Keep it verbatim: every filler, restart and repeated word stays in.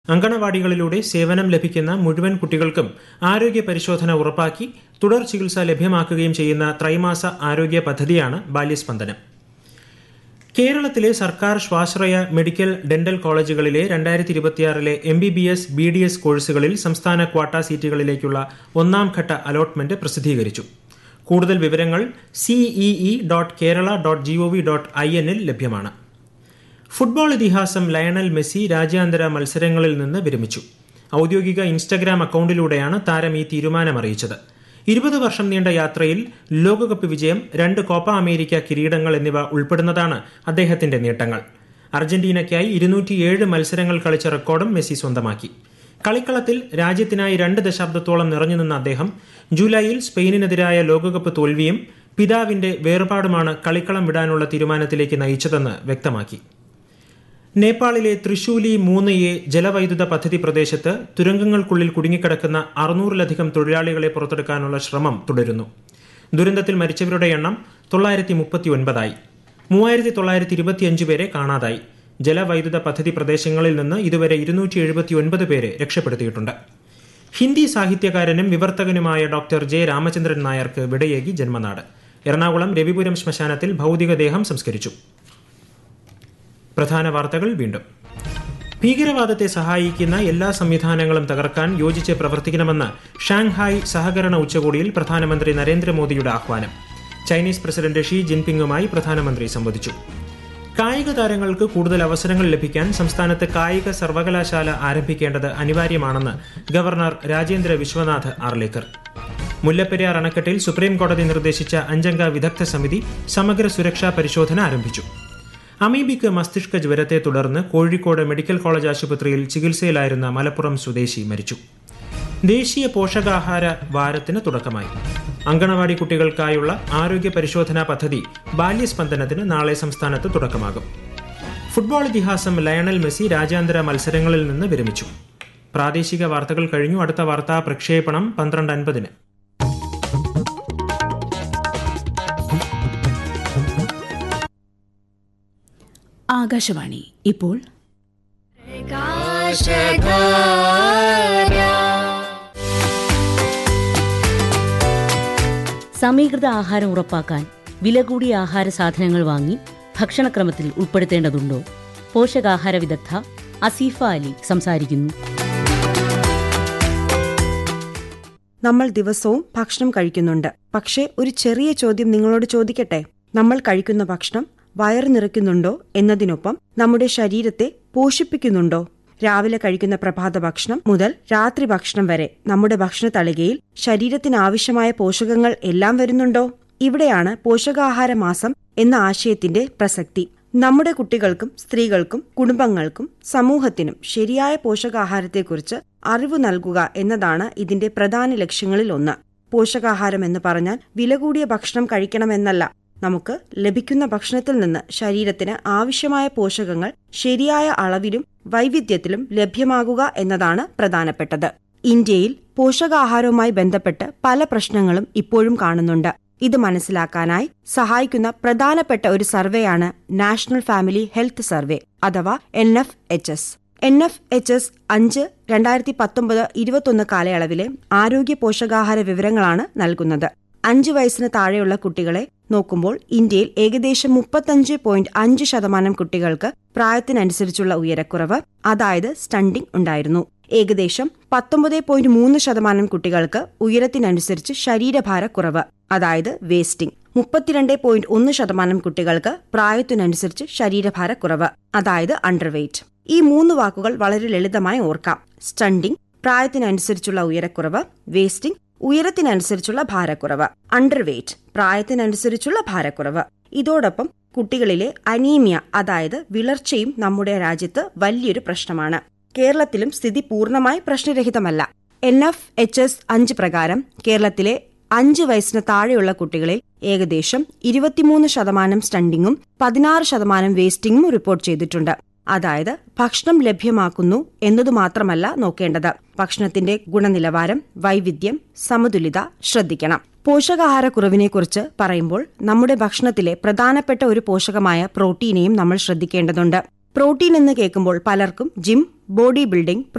അങ്കണവാടികളിലൂടെ സേവനം ലഭിക്കുന്ന മുഴുവൻ കുട്ടികൾക്കും ആരോഗ്യ പരിശോധന ഉറപ്പാക്കി തുടർ ചികിത്സ ലഭ്യമാക്കുകയും ചെയ്യുന്ന ത്രൈമാസ ആരോഗ്യ പദ്ധതിയാണ് ബാല്യസ്പന്ദനം. കേരളത്തിലെ സർക്കാർ സ്വാശ്രയ മെഡിക്കൽ ഡെന്റൽ കോളേജുകളിലെ രണ്ടായിരത്തി ഇരുപത്തിയാറിലെ M B B S B D S കോഴ്സുകളിൽ സംസ്ഥാന ക്വാട്ട സീറ്റുകളിലേക്കുള്ള ഒന്നാം ഘട്ട അലോട്ട്മെന്റ് പ്രസിദ്ധീകരിച്ചു. കൂടുതൽ വിവരങ്ങൾ CEE dot Kerala dot G O V dot I എന്നിൽ ലഭ്യമാണ്. ഫുട്ബോൾ ഇതിഹാസം ലയണൽ മെസ്സി രാജ്യാന്തര മത്സരങ്ങളിൽ നിന്ന് വിരമിച്ചു. ഔദ്യോഗിക ഇൻസ്റ്റഗ്രാം അക്കൌണ്ടിലൂടെയാണ് താരം ഈ തീരുമാനമറിയിച്ചത്. ഇരുപത് വർഷം നീണ്ട യാത്രയിൽ ലോകകപ്പ് വിജയം, രണ്ട് കോപ്പ അമേരിക്ക കിരീടങ്ങൾ എന്നിവ ഉൾപ്പെടുന്നതാണ് അദ്ദേഹത്തിന്റെ നേട്ടങ്ങൾ. അർജന്റീനയ്ക്കായി ഇരുന്നൂറ്റിയേഴ് മത്സരങ്ങൾ കളിച്ച റെക്കോർഡും മെസ്സി സ്വന്തമാക്കി. കളിക്കളത്തിൽ രാജ്യത്തിനായി രണ്ട് ദശാബ്ദത്തോളം നിറഞ്ഞുനിന്ന അദ്ദേഹം ജൂലൈയിൽ സ്പെയിനിനെതിരായ ലോകകപ്പ് തോൽവിയും പിതാവിന്റെ വേർപാടുമാണ് കളിക്കളം വിടാനുള്ള തീരുമാനത്തിലേക്ക് നയിച്ചതെന്ന് വ്യക്തമാക്കി. നേപ്പാളിലെ തൃശൂലി മൂന്ന് എ ജലവൈദ്യുത പദ്ധതി പ്രദേശത്ത് തുരങ്കങ്ങൾക്കുള്ളിൽ കുടുങ്ങിക്കിടക്കുന്ന അറുന്നൂറിലധികം തൊഴിലാളികളെ പുറത്തെടുക്കാനുള്ള ശ്രമം തുടരുന്നു. ദുരന്തത്തിൽ മരിച്ചവരുടെ എണ്ണം തൊള്ളായിരത്തി മുപ്പത്തി ഒൻപതായി. മൂവായിരത്തി തൊള്ളായിരത്തി ഇരുപത്തിയഞ്ച് പേരെ കാണാതായി. ജലവൈദ്യുത പദ്ധതി പ്രദേശങ്ങളിൽ നിന്ന് ഇതുവരെ ഇരുന്നൂറ്റി എഴുപത്തി ഒൻപത് പേരെ രക്ഷപ്പെടുത്തിയിട്ടുണ്ട്. ഹിന്ദി സാഹിത്യകാരനും വിവർത്തകനുമായ ഡോക്ടർ ജെ രാമചന്ദ്രൻ നായർക്ക് വിടയേകി ജന്മനാട്. എറണാകുളം രവിപുരം ശ്മശാനത്തിൽ ഭൌതികദേഹം സംസ്കരിച്ചു. പ്രധാന വാർത്തകൾ വീണ്ടും. ഭീകരവാദത്തെ സഹായിക്കുന്ന എല്ലാ സംവിധാനങ്ങളും തകർക്കാൻ യോജിച്ച് പ്രവർത്തിക്കണമെന്ന് ഷാങ്ഹായ് സഹകരണ ഉച്ചകോടിയിൽ പ്രധാനമന്ത്രി നരേന്ദ്രമോദിയുടെ ആഹ്വാനം. ചൈനീസ് പ്രസിഡന്റ് ഷീ ജിൻപിങ്ങുമായി പ്രധാനമന്ത്രി സംവദിച്ചു. കായിക താരങ്ങൾക്ക് കൂടുതൽ അവസരങ്ങൾ ലഭിക്കാൻ സംസ്ഥാനത്ത് കായിക സർവകലാശാല ആരംഭിക്കേണ്ടത് അനിവാര്യമാണെന്ന് ഗവർണർ രാജേന്ദ്ര വിശ്വനാഥ് ആർലേക്കർ. മുല്ലപ്പെരിയാർ അണക്കെട്ടിൽ സുപ്രീംകോടതി നിർദ്ദേശിച്ച അഞ്ചംഗ വിദഗ്ധ സമിതി സമഗ്ര സുരക്ഷാ പരിശോധന ആരംഭിച്ചു. അമീബിക്ക് മസ്തിഷ്ക ജ്വരത്തെ തുടർന്ന് കോഴിക്കോട് മെഡിക്കൽ കോളേജ് ആശുപത്രിയിൽ ചികിത്സയിലായിരുന്ന മലപ്പുറം സ്വദേശി മരിച്ചു. ദേശീയ പോഷകാഹാര വാരത്തിന് തുടക്കമായി. അങ്കണവാടി കുട്ടികൾക്കായുള്ള ആരോഗ്യ പരിശോധനാ പദ്ധതി ബാല്യസ്പന്ദനത്തിന് നാളെ സംസ്ഥാനത്ത് തുടക്കമാകും. ഫുട്ബോൾ ഇതിഹാസം ലയണൽ മെസ്സി രാജ്യാന്തര മത്സരങ്ങളിൽ നിന്ന് വിരമിച്ചു. പ്രാദേശിക വാർത്തകൾ കഴിഞ്ഞു. അടുത്ത വാർത്താ പ്രക്ഷേപണം പന്ത്രണ്ട് അൻപതിന്. ആകാശവാണി ഇപ്പോൾ സമീകൃത ആഹാരം ഉറപ്പാക്കാൻ വില കൂടിയ ആഹാര സാധനങ്ങൾ വാങ്ങി ഭക്ഷണക്രമത്തിൽ ഉൾപ്പെടുത്തേണ്ടതുണ്ടോ? പോഷകാഹാര വിദഗ്ധ അസീഫ അലി സംസാരിക്കുന്നു. നമ്മൾ ദിവസവും ഭക്ഷണം കഴിക്കുന്നുണ്ട്. പക്ഷേ ഒരു ചെറിയ ചോദ്യം നിങ്ങളോട് ചോദിക്കട്ടെ. നമ്മൾ കഴിക്കുന്ന ഭക്ഷണം വയറ് നിറയ്ക്കുന്നുണ്ടോ എന്നതിനൊപ്പം നമ്മുടെ ശരീരത്തെ പോഷിപ്പിക്കുന്നുണ്ടോ? രാവിലെ കഴിക്കുന്ന പ്രഭാത ഭക്ഷണം മുതൽ രാത്രി ഭക്ഷണം വരെ നമ്മുടെ ഭക്ഷണ തളികയിൽ ശരീരത്തിന് ആവശ്യമായ പോഷകങ്ങൾ എല്ലാം വരുന്നുണ്ടോ? ഇവിടെയാണ് പോഷകാഹാര മാസം എന്ന ആശയത്തിന്റെ പ്രസക്തി. നമ്മുടെ കുട്ടികൾക്കും സ്ത്രീകൾക്കും കുടുംബങ്ങൾക്കും സമൂഹത്തിനും ശരിയായ പോഷകാഹാരത്തെക്കുറിച്ച് അറിവ് നൽകുക എന്നതാണ് ഇതിന്റെ പ്രധാന ലക്ഷ്യങ്ങളിൽ ഒന്ന്. പോഷകാഹാരം എന്ന് പറഞ്ഞാൽ വില കൂടിയ ഭക്ഷണം കഴിക്കണമെന്നല്ല. നമുക്ക് ലഭിക്കുന്ന ഭക്ഷണത്തിൽ നിന്ന് ശരീരത്തിന് ആവശ്യമായ പോഷകങ്ങൾ ശരിയായ അളവിലും വൈവിധ്യത്തിലും ലഭ്യമാകുക എന്നതാണ് പ്രധാനപ്പെട്ടത്. ഇന്ത്യയിൽ പോഷകാഹാരവുമായി ബന്ധപ്പെട്ട് പല പ്രശ്നങ്ങളും ഇപ്പോഴും കാണുന്നുണ്ട്. ഇത് മനസ്സിലാക്കാനായി സഹായിക്കുന്ന പ്രധാനപ്പെട്ട ഒരു സർവേയാണ് നാഷണൽ ഫാമിലി ഹെൽത്ത് സർവേ അഥവാ N F H S. N F H S അഞ്ച് രണ്ടായിരത്തി പത്തൊമ്പത് ഇരുപത്തൊന്ന് കാലയളവിലെ ആരോഗ്യ പോഷകാഹാര വിവരങ്ങളാണ് നൽകുന്നത്. അഞ്ച് വയസ്സിന് താഴെയുള്ള കുട്ടികളെ നോക്കുമ്പോൾ ഇന്ത്യയിൽ ഏകദേശം മുപ്പത്തഞ്ച് പോയിന്റ് അഞ്ച് ശതമാനം കുട്ടികൾക്ക് പ്രായത്തിനനുസരിച്ചുള്ള ഉയരക്കുറവ്, അതായത് സ്റ്റണ്ടിംഗ് ഉണ്ടായിരുന്നു. ഏകദേശം പത്തൊമ്പത് പോയിന്റ് മൂന്ന് ശതമാനം കുട്ടികൾക്ക് ഉയരത്തിനനുസരിച്ച് ശരീരഭാരക്കുറവ്, അതായത് വേസ്റ്റിംഗ്. മുപ്പത്തിരണ്ട് പോയിന്റ് ഒന്ന് ശതമാനം കുട്ടികൾക്ക് പ്രായത്തിനനുസരിച്ച് ശരീരഭാരക്കുറവ്, അതായത് അണ്ടർവെയ്റ്റ്. ഈ മൂന്ന് വാക്കുകൾ വളരെ ലളിതമായി ഓർക്കാം. Stunting പ്രായത്തിനനുസരിച്ചുള്ള ഉയരക്കുറവ്, wasting ഉയരത്തിനനുസരിച്ചുള്ള ഭാരക്കുറവ്, underweight പ്രായത്തിനനുസരിച്ചുള്ള ഭാരക്കുറവ്. ഇതോടൊപ്പം കുട്ടികളിലെ അനീമിയ അതായത് വിളർച്ചയും നമ്മുടെ രാജ്യത്ത് വലിയൊരു പ്രശ്നമാണ്. കേരളത്തിലും സ്ഥിതി പൂർണ്ണമായി പ്രശ്നരഹിതമല്ല. എൻ എഫ് എച്ച് എസ് അഞ്ച് പ്രകാരം കേരളത്തിലെ അഞ്ച് വയസ്സിന് താഴെയുള്ള കുട്ടികളിൽ ഏകദേശം ഇരുപത്തിമൂന്ന് ശതമാനം സ്റ്റണ്ടിങ്ങും പതിനാറ് ശതമാനം വേസ്റ്റിംഗും റിപ്പോർട്ട് ചെയ്തിട്ടുണ്ട്. അതായത് ഭക്ഷണം ലഭ്യമാക്കുന്നു എന്നതു മാത്രമല്ല നോക്കേണ്ടത്, ഭക്ഷണത്തിന്റെ ഗുണനിലവാരം, വൈവിധ്യം, സമതുലിത ശ്രദ്ധിക്കണം. പോഷകാഹാരക്കുറവിനെക്കുറിച്ച് പറയുമ്പോൾ നമ്മുടെ ഭക്ഷണത്തിലെ പ്രധാനപ്പെട്ട ഒരു പോഷകമായ പ്രോട്ടീനെയും നമ്മൾ ശ്രദ്ധിക്കേണ്ടതുണ്ട്. പ്രോട്ടീൻ എന്ന് കേൾക്കുമ്പോൾ പലർക്കും ജിം, ബോഡി ബിൽഡിംഗ്,